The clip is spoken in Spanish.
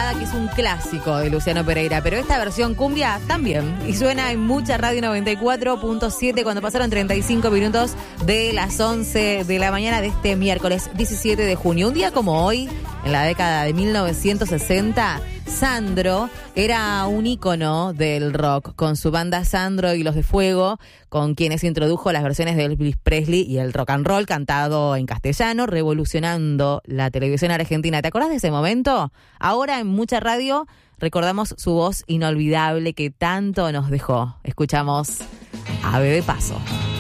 Balada, que es un clásico de Luciano Pereira, pero esta versión cumbia también. Y suena en mucha radio 94.7 cuando pasaron 35 minutos de las 11 de la mañana de este miércoles 17 de junio. Un día como hoy, en la década de 1960, Sandro era un ícono del rock, con su banda Sandro y los de Fuego, con quienes introdujo las versiones de Elvis Presley y el rock and roll cantado en castellano, revolucionando la televisión argentina. ¿Te acordás de ese momento? Ahora en mucha radio recordamos su voz inolvidable que tanto nos dejó. Escuchamos Ave de Paso.